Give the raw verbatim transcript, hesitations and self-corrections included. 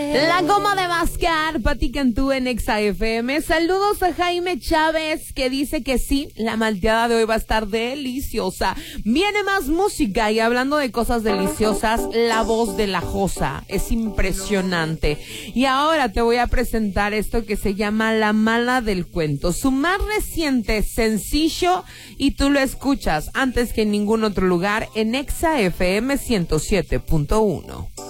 La goma de mascar, Pati Cantú en Exa F M. Saludos a Jaime Chávez, que dice que sí, la malteada de hoy va a estar deliciosa. Viene más música y hablando de cosas deliciosas, la voz de la Josa es impresionante. Y ahora te voy a presentar esto que se llama La Mala del Cuento, su más reciente sencillo, y tú lo escuchas antes que en ningún otro lugar en Exa F M ciento siete punto uno.